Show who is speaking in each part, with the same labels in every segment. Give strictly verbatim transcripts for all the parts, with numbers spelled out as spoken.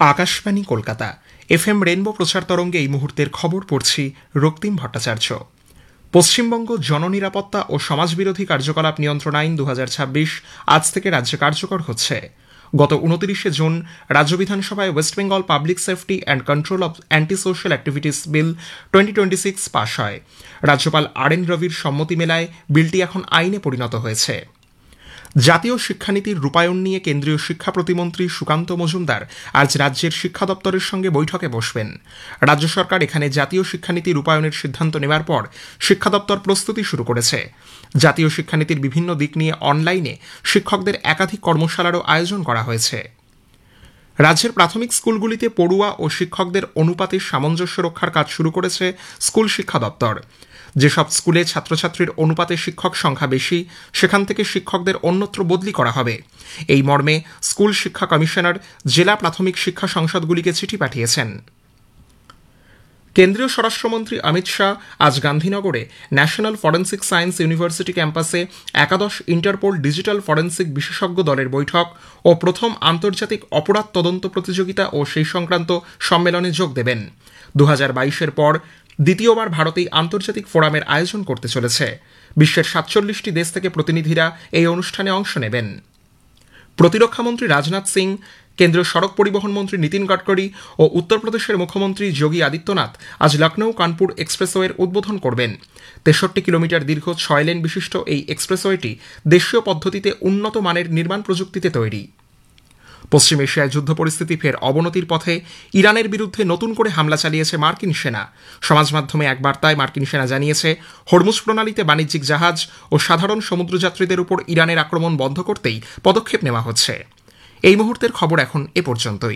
Speaker 1: Akashvani Kolkata F M rainbow প্রচার তরঙ্গে এই মুহূর্তের খবর পড়ছি রক্তিম ভট্টাচার্য। পশ্চিমবঙ্গ জননিরাপত্তা ও সমাজবিরোধী কার্যকলাপ নিয়ন্ত্রণ আইন দু হাজার ছাব্বিশ আজ থেকে রাজ্যে কার্যকর হচ্ছে। গত উনত্রিশে জুন রাজ্য বিধানসভায় West Bengal public safety and control of anti social activities bill twenty twenty six পাশ হয়। রাজ্যপাল আর এন রবির সম্মতি মেলায় বিলটি এখন আইনে পরিণত হয়েছে। জাতীয় শিক্ষানীতির রূপায়ণ নিয়ে কেন্দ্রীয় শিক্ষা প্রতিমন্ত্রী সুকান্ত মজুমদার আজ রাজ্যের শিক্ষা দপ্তরের সঙ্গে বৈঠকে বসবেন। রাজ্য সরকার এখানে জাতীয় শিক্ষানীতি রূপায়ণের সিদ্ধান্ত নেওয়ার পর শিক্ষা দপ্তর প্রস্তুতি শুরু করেছে। জাতীয় শিক্ষানীতির বিভিন্ন দিক নিয়ে অনলাইনে শিক্ষকদের একাধিক কর্মশালারও আয়োজন করা হয়েছে। রাজ্যের প্রাথমিক স্কুলগুলিতে পড়ুয়া ও শিক্ষকদের অনুপাতের সামঞ্জস্য রক্ষার কাজ শুরু করেছে স্কুল শিক্ষা দপ্তর। যেসব স্কুলে ছাত্রছাত্রীর অনুপাতে শিক্ষক সংখ্যা বেশি সেখান থেকে শিক্ষকদের অন্যত্র বদলি করা হবে। এই মর্মে স্কুল শিক্ষা কমিশনার জেলা প্রাথমিক শিক্ষা সংসদগুলিকে চিঠি পাঠিয়েছেন। কেন্দ্রীয় স্বরাষ্ট্রমন্ত্রী অমিত শাহ আজ গান্ধীনগরে ন্যাশনাল ফরেন্সিক সায়েন্স ইউনিভার্সিটি ক্যাম্পাসে একাদশ ইন্টারপোল ডিজিটাল ফরেন্সিক বিশেষজ্ঞ দলের বৈঠক ও প্রথম আন্তর্জাতিক অপরাধ তদন্ত প্রতিযোগিতা ও সেই সংক্রান্ত সম্মেলনে যোগ দেবেন। দু হাজার বাইশের পর দ্বিতীয়বার ভারতেই আন্তর্জাতিক ফোরামের আয়োজন করতে চলেছে। বিশ্বের সাতচল্লিশটি দেশ থেকে প্রতিনিধিরা এই অনুষ্ঠানে অংশ নেবেন। প্রতিরক্ষামন্ত্রী রাজনাথ সিং, কেন্দ্রীয় সড়ক পরিবহন মন্ত্রী নীতিন গডকরি ও উত্তরপ্রদেশের মুখ্যমন্ত্রী যোগী আদিত্যনাথ আজ লখনৌ কানপুর এক্সপ্রেসওয়ের উদ্বোধন করবেন। তেষট্টি কিলোমিটার দীর্ঘ ছয় লেন বিশিষ্ট এই এক্সপ্রেসওয়েটি দেশীয় পদ্ধতিতে উন্নত মানের নির্মাণ প্রযুক্তিতে তৈরি। পশ্চিম এশিয়ায় যুদ্ধ পরিস্থিতি ফের অবনতির পথে। ইরানের বিরুদ্ধে নতুন করে হামলা চালিয়েছে মার্কিন সেনা। সমাজ মাধ্যমে এক বার্তায় মার্কিন সেনা জানিয়েছে, হরমুজ প্রণালীতে বাণিজ্যিক জাহাজ ও সাধারণ সমুদ্রযাত্রীদের উপর ইরানের আক্রমণ বন্ধ করতেই পদক্ষেপ নেওয়া হচ্ছে। এই মুহূর্তের খবর এখন এ পর্যন্তই।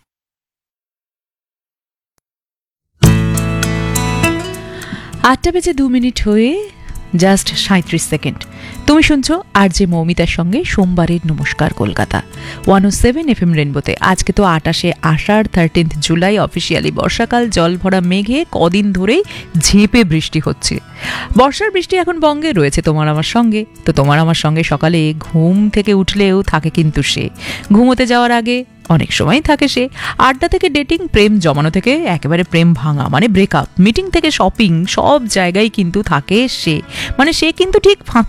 Speaker 2: আটটা বেজে দু মিনিট হয়ে জাস্ট সাঁত্রিশ সেকেন্ড। তুমি শুনছো আর যে মৌমিতার সঙ্গে সোমবারের নমস্কার কলকাতা ওয়ান ও সেভেন এফ এম রেনবোতে। আজকে তো আটাশে আষাঢ়, থার্টিন্থ জুলাই, অফিসিয়ালি বর্ষাকাল। জল ভরা মেঘে কদিন ধরেই ঝেঁপে বৃষ্টি হচ্ছে। বর্ষার বৃষ্টি এখন বঙ্গে রয়েছে তোমার আমার সঙ্গে। তো তোমার আমার সঙ্গে সকালে ঘুম থেকে উঠলেও থাকে কিন্তু সে, ঘুমোতে যাওয়ার আগে অনেক সময় থাকে সে, আড্ডা থেকে ডেটিং, প্রেম জমানো থেকে একেবারে প্রেম ভাঙা মানে ব্রেকআপ, মিটিং থেকে শপিং, সব জায়গায় কিন্তু থাকে সে। মানে সে কিন্তু ঠিক ফাঁকা